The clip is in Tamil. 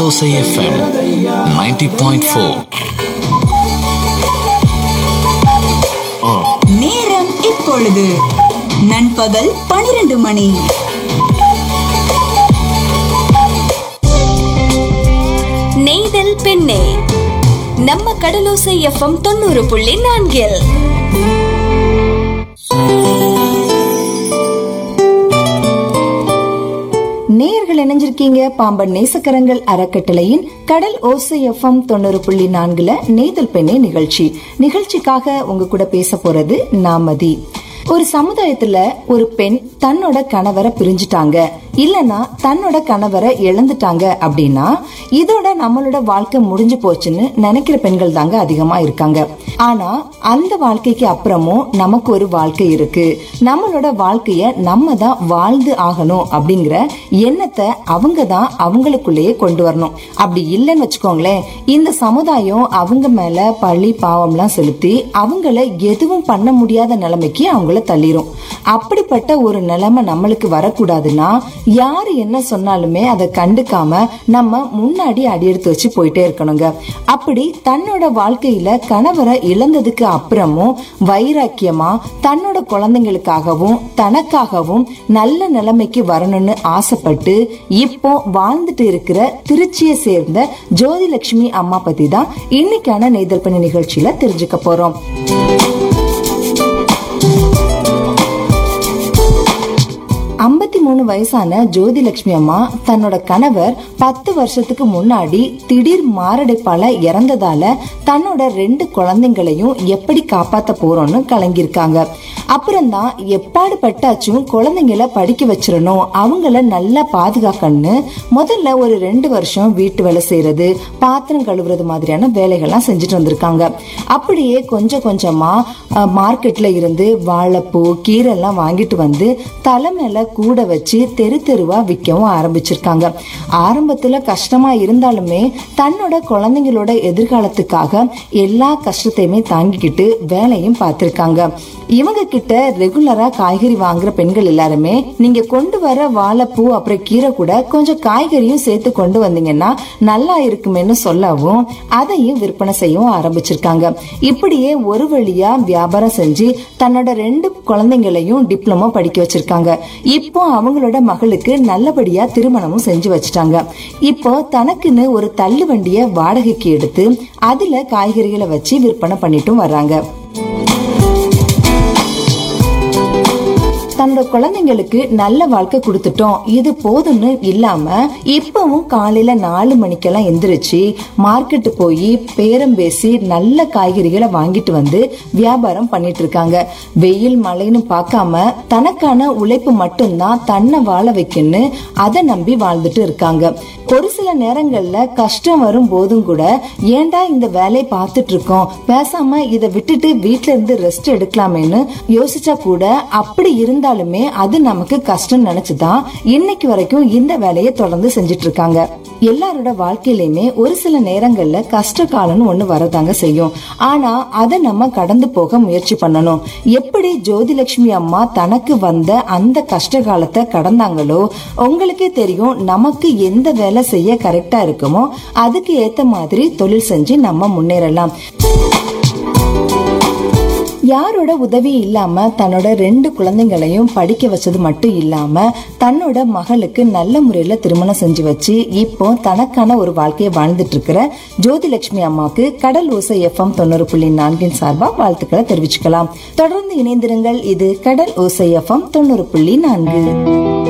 Osai FM 90.4. நேரம் இப்பொழுது நண்பகல் 12 மணி. நெய்தல் பெண்ணே நம்ம கடலோசை FM 90.4. நேயர்கள் இணைஞ்சிருக்கீங்க பாம்பன் நேசக்கரங்கள் அறக்கட்டளையின் கடல் ஓசை FM 90.4 நெய்தல் பெண்ணே நிகழ்ச்சிக்காக உங்க கூட பேச போறது நாமதி. ஒரு சமுதாயத்துல ஒரு பெண் தன்னோட கணவரை பிரிஞ்சுட்டாங்க, இல்லனா தன்னோட கணவரை இழந்துட்டாங்க அப்படின்னா இதோட நம்மளோட வாழ்க்கை முடிஞ்சு போச்சுன்னு நினைக்கிற பெண்கள் தாங்க அதிகமா இருக்காங்க. ஆனா அந்த வாழ்க்கைக்கு அப்புறமும் நமக்கு ஒரு வாழ்க்கை இருக்கு, நம்மளோட வாழ்க்கைய நம்ம தான் வாழ்ந்து ஆகணும் அப்படிங்கிற எண்ணத்தை அவங்க தான் அவங்களுக்குள்ளேயே கொண்டு வரணும். அப்படி இல்லைன்னு வச்சுக்கோங்களேன், இந்த சமுதாயம் அவங்க மேல பழி பாவம்லாம் செலுத்தி அவங்கள எதுவும் பண்ண முடியாத நிலைமைக்கு அவங்கள தள்ளிரும். அப்படிப்பட்ட ஒரு நிலைமை நம்மளுக்கு வரக்கூடாதுன்னா யாரு என்ன சொன்னாலுமே அதை கண்டுக்காம நம்ம முன்னாடி அடியெடுத்து வச்சு போயிட்டே இருக்கணுங்க. அப்படி தன்னோட வாழ்க்கையில கணவரை இழந்ததுக்கு அப்புறமும் வைராக்கியமா தன்னோட குழந்தைங்களுக்காகவும் தனக்காகவும் நல்ல நிலைமைக்கு வரணும்னு ஆசைப்பட்டு இப்போ வாழ்ந்துட்டு இருக்கிற திருச்சியை சேர்ந்த ஜோதிலட்சுமி அம்மா பத்தி தான் இன்னைக்கான நெய்தல் பெண்ணே நிகழ்ச்சியில தெரிஞ்சுக்க போறோம். 53 வயசான ஜோதிலட்சுமி அம்மா தன்னோட கணவர் 10 வருஷத்துக்கு முன்னாடி திடீர் மாரடைப்பால இறந்ததால தன்னோட 2 குழந்தைங்களையும் எப்படி காப்பாத்த போறோம்னு கலங்கிருக்காங்க. அப்புறம்தான் எப்பாடு பட்டாச்சும் குழந்தைங்களை படிக்க வச்சிடணும், அவங்கள நல்லா பாதுகாக்கணும்னு முதல்ல ஒரு 2 வருஷம் வீட்டு வேலை செய்யறது, பாத்திரம் கழுவுறது மாதிரியான வேலைகள்லாம் செஞ்சுட்டு வந்திருக்காங்க. அப்படியே கொஞ்சம் கொஞ்சமா மார்க்கெட்ல இருந்து வாழைப்பூ கீரை எல்லாம் வாங்கிட்டு வந்து தலைமையில கூட வச்சு தெரு தெருவா விற்கவும் ஆரம்பிச்சிருக்காங்க. ஆரம்பத்துல கஷ்டமா இருந்தாலுமே தன்னோட குழந்தைங்களோட எதிர்காலத்துக்காக எல்லா கஷ்டத்தையுமே தாங்கிக்கிட்டு வேலையும் பார்த்திருக்காங்க. இவங்க கிட்ட ரெகுலரா காய்கறி வாங்குற பெண்கள் எல்லாருமே நீங்க கொண்டு வர வாழைப்பூ அப்புறம் கீரை கூட கொஞ்சம் காய்கறியும் சேர்த்து கொண்டு வந்தீங்கன்னா நல்லா இருக்குமேன்னு சொல்லவும் அதையும் விற்பனை செய்யவும் ஆரம்பிச்சிருக்காங்க. இப்படியே ஒரு வழியா வியாபாரம் செஞ்சு தன்னோட 2 குழந்தைங்களையும் டிப்ளமோ படிக்க வச்சிருக்காங்க. இப்போ அவங்களோட மகளுக்கு நல்லபடியா திருமணமும் செஞ்சு வச்சுட்டாங்க. இப்போ தனக்குன்னு ஒரு தள்ளு வண்டிய வாடகைக்கு எடுத்து அதுல காய்கறிகளை வச்சு விற்பனை பண்ணிட்டும் வர்றாங்க. தன்னோட குழந்தைங்களுக்கு நல்ல வாழ்க்கை கொடுத்துட்டோம், இது போதும்னு இல்லாம இப்பவும் காலையில 4 மணிக்கெல்லாம் எந்திரிச்சு மார்க்கெட்டு போய் பேரம் பேசி நல்ல காய்கறிகளை வாங்கிட்டு வந்து வியாபாரம் பண்ணிட்டு இருக்காங்க. வெயில் மழைன்னு பார்க்காம தனக்கான உழைப்பு மட்டும்தான் தன்னை வாழ வைக்கணும்னு அதை நம்பி வாழ்ந்துட்டு இருக்காங்க. ஒரு சில நேரங்கள்ல கஷ்டம் வரும் போதும் கூட ஏண்டா இந்த வேலையை பார்த்துட்டு இருக்கோம், பேசாம இதை விட்டுட்டு வீட்டுல இருந்து ரெஸ்ட் எடுக்கலாமேன்னு யோசிச்சா கூட அப்படி இருந்தாலுமே அது நமக்கு கஷ்டம் நினைச்சுதான் இன்னைக்கு வரைக்கும் இந்த வேலையை தொடர்ந்து செஞ்சிட்டு இருக்காங்க. எல்லாரோட வாழ்க்கையிலுமே ஒரு சில நேரங்கள்ல கஷ்ட காலம்னு ஒண்ணு வரதாங்க செய்யும். ஆனா அதை நம்ம கடந்து போக முயற்சி பண்ணணும். எப்படி ஜோதிலட்சுமி அம்மா தனக்கு வந்த அந்த கஷ்ட காலத்தை கடந்தாங்களோ உங்களுக்கே தெரியும், நமக்கு எந்த வேலை செய்ய கரெக்டா இருக்குமோ அதுக்கு ஏத்த மாதிரி தொழில் செஞ்சு நம்ம முன்னேறலாம். யாரோட உதவி இல்லாம தன்னோட 2 குழந்தைங்களையும் படிக்க வச்சது மட்டும் இல்லாம தன்னோட மகளுக்கு நல்ல முறையில திருமணம் செஞ்சு வச்சு இப்போ தனக்கான ஒரு வாழ்க்கையை வாழ்ந்துட்டு இருக்கிற ஜோதிலட்சுமி அம்மாவுக்கு கடல் ஓசை FM 90.4 சார்பா வாழ்த்துக்களை தெரிவிச்சுக்கலாம். தொடர்ந்து இணைந்திருங்கள். இது கடல் ஓசை FM 90.4.